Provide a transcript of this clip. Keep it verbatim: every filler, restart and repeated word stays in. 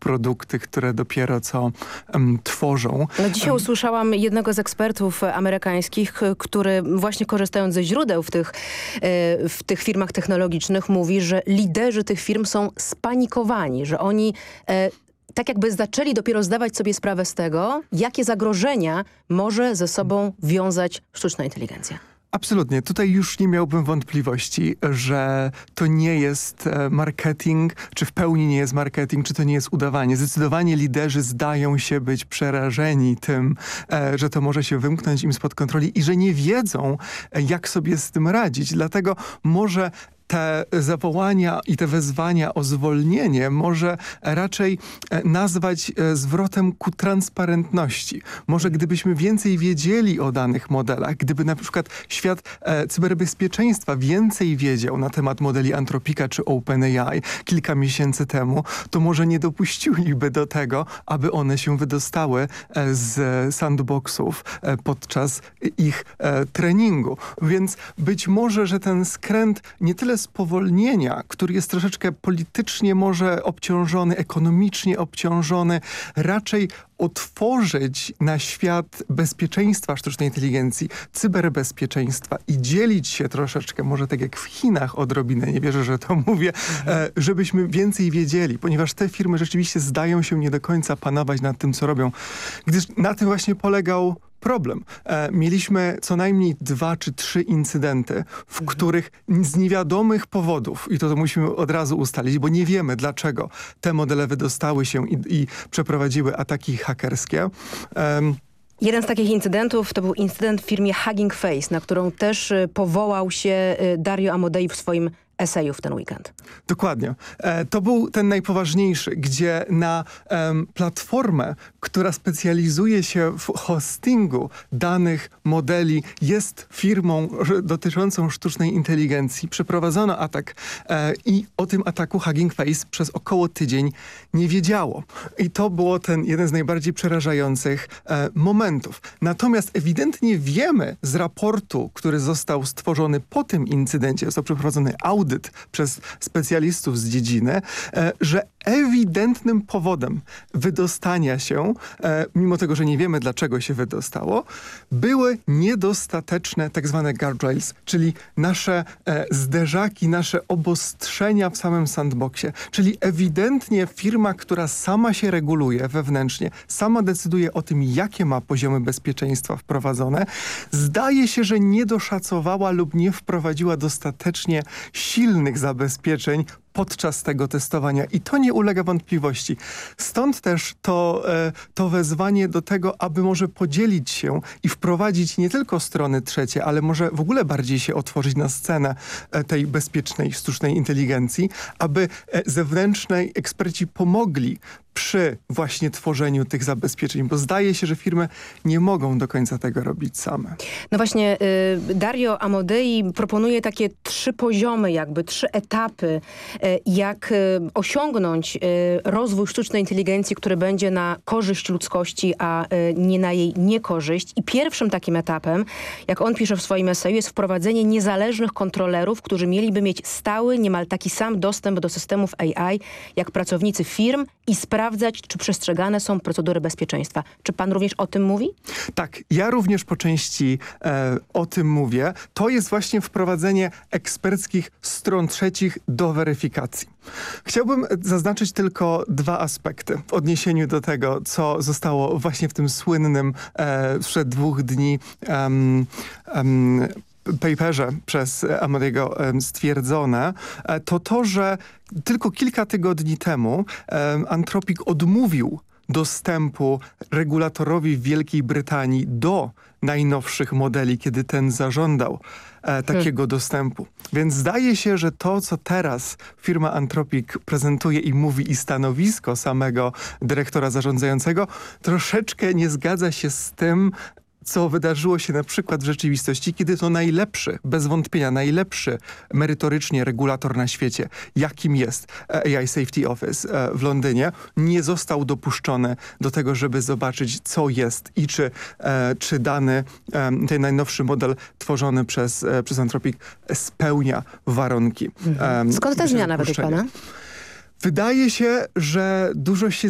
produkty, które dopiero co um, tworzą. No dzisiaj usłyszałam jednego z ekspertów amerykańskich, który właśnie korzystając ze źródeł w tych, w tych firmach technologicznych mówi, że liderzy tych firm są spanikowani, że oni tak jakby zaczęli dopiero zdawać sobie sprawę z tego, jakie zagrożenia może ze sobą wiązać sztuczna inteligencja. Absolutnie. Tutaj już nie miałbym wątpliwości, że to nie jest marketing, czy w pełni nie jest marketing, czy to nie jest udawanie. Zdecydowanie liderzy zdają się być przerażeni tym, że to może się wymknąć im spod kontroli i że nie wiedzą, jak sobie z tym radzić. Dlatego może te zawołania i te wezwania o zwolnienie może raczej nazwać zwrotem ku transparentności. Może gdybyśmy więcej wiedzieli o danych modelach, gdyby na przykład świat e, cyberbezpieczeństwa więcej wiedział na temat modeli Anthropica czy OpenAI kilka miesięcy temu, to może nie dopuściliby do tego, aby one się wydostały e, z sandboxów e, podczas ich e, treningu. Więc być może, że ten skręt nie tyle spowolnienia, który jest troszeczkę politycznie może obciążony, ekonomicznie obciążony, raczej otworzyć na świat bezpieczeństwa sztucznej inteligencji, cyberbezpieczeństwa i dzielić się troszeczkę, może tak jak w Chinach odrobinę, nie wierzę, że to mówię, e, żebyśmy więcej wiedzieli, ponieważ te firmy rzeczywiście zdają się nie do końca panować nad tym, co robią, gdyż na tym właśnie polegał problem. E, mieliśmy co najmniej dwa czy trzy incydenty, w mhm. których z niewiadomych powodów, i to, to musimy od razu ustalić, bo nie wiemy, dlaczego te modele wydostały się i, i przeprowadziły ataki hakerskie. Um, Jeden z takich incydentów to był incydent w firmie Hugging Face, na którą też y, powołał się y, Dario Amodei w swoim eseju w ten weekend. Dokładnie. E, to był ten najpoważniejszy, gdzie na em, platformę, która specjalizuje się w hostingu danych modeli, jest firmą dotyczącą sztucznej inteligencji. Przeprowadzono atak e, i o tym ataku Hugging Face przez około tydzień nie wiedziało. I to było ten jeden z najbardziej przerażających e, momentów. Natomiast ewidentnie wiemy z raportu, który został stworzony po tym incydencie, został przeprowadzony audyt przez specjalistów z dziedziny, e, że ewidentnym powodem wydostania się, e, mimo tego, że nie wiemy, dlaczego się wydostało, były niedostateczne tak zwane guardrails, czyli nasze e, zderzaki, nasze obostrzenia w samym sandboxie. Czyli ewidentnie firma, która sama się reguluje wewnętrznie, sama decyduje o tym, jakie ma poziomy bezpieczeństwa wprowadzone, zdaje się, że nie doszacowała lub nie wprowadziła dostatecznie silnych zabezpieczeń podczas tego testowania i to nie ulega wątpliwości. Stąd też to, e, to wezwanie do tego, aby może podzielić się i wprowadzić nie tylko strony trzecie, ale może w ogóle bardziej się otworzyć na scenę e, tej bezpiecznej sztucznej inteligencji, aby e, zewnętrzni eksperci pomogli przy właśnie tworzeniu tych zabezpieczeń, bo zdaje się, że firmy nie mogą do końca tego robić same. No właśnie, y, Dario Amodei proponuje takie trzy poziomy, jakby trzy etapy, y, jak y, osiągnąć y, rozwój sztucznej inteligencji, który będzie na korzyść ludzkości, a y, nie na jej niekorzyść. I pierwszym takim etapem, jak on pisze w swoim eseju, jest wprowadzenie niezależnych kontrolerów, którzy mieliby mieć stały, niemal taki sam dostęp do systemów A I, jak pracownicy firm i sprawdzać, czy przestrzegane są procedury bezpieczeństwa. Czy pan również o tym mówi? Tak, ja również po części e, o tym mówię. To jest właśnie wprowadzenie eksperckich stron trzecich do weryfikacji. Chciałbym zaznaczyć tylko dwa aspekty w odniesieniu do tego, co zostało właśnie w tym słynnym e, sprzed dwóch dni um, um, paperze przez Amodeiego stwierdzone, to to, że tylko kilka tygodni temu Anthropic odmówił dostępu regulatorowi w Wielkiej Brytanii do najnowszych modeli, kiedy ten zażądał e, takiego hmm. dostępu. Więc zdaje się, że to, co teraz firma Anthropic prezentuje i mówi i stanowisko samego dyrektora zarządzającego, troszeczkę nie zgadza się z tym, co wydarzyło się na przykład w rzeczywistości, kiedy to najlepszy, bez wątpienia najlepszy merytorycznie regulator na świecie, jakim jest A I Safety Office w Londynie, nie został dopuszczony do tego, żeby zobaczyć, co jest i czy, czy dany, ten najnowszy model tworzony przez, przez Anthropic spełnia warunki. Mhm. Skąd ta zmiana według pana? Wydaje się, że dużo się